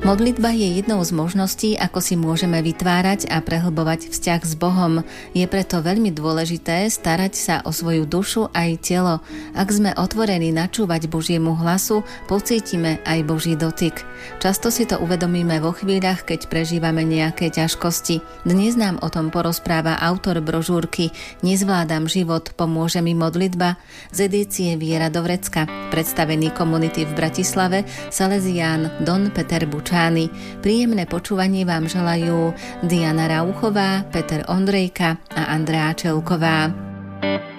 Modlitba je jednou z možností, ako si môžeme vytvárať a prehlbovať vzťah s Bohom. Je preto veľmi dôležité starať sa o svoju dušu aj telo. Ak sme otvorení načúvať Božiemu hlasu, pocítime aj Boží dotyk. Často si to uvedomíme vo chvíľach, keď prežívame nejaké ťažkosti. Dnes nám o tom porozpráva autor brožúrky Nezvládam život, pomôže mi modlitba z edície Viera do vrecka, predstavený komunity v Bratislave, Salesián Don Peter Bučány. Príjemné počúvanie vám želajú Diana Rauchová, Peter Ondrejka a Andrea Čelková.